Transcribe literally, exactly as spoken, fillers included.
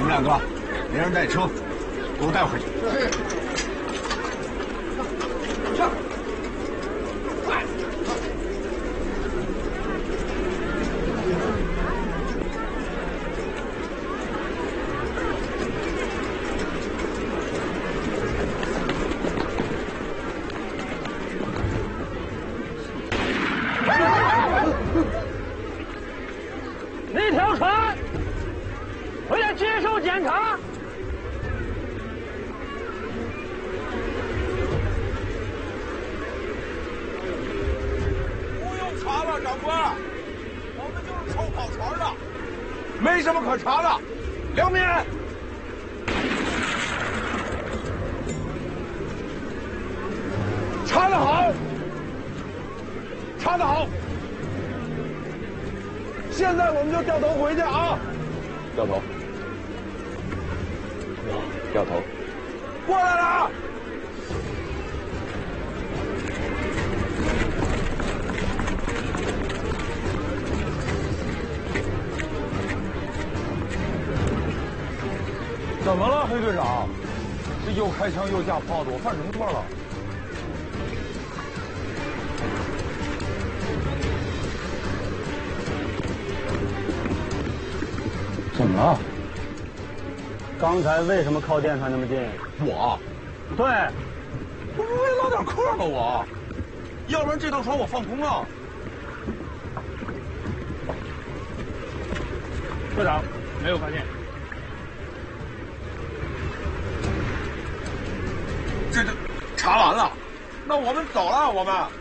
两个连人带车都带回去。是。上。快！ 那条船回来接受检查。 不用查了，长官，我们就是偷跑船的，没什么可查的。梁敏，查得好，查得好。现在我们就掉头回去啊！ 掉头，掉头， 过来了！怎么了，黑队长？这又开枪又架炮的，我犯什么错了？怎么了？ 刚才为什么靠电船那么近？ 我， 对， 我不为拉点客吗？我，要不然这艘船我放空了。 科长，没有发现。 这这查完了，那我们走了，我们。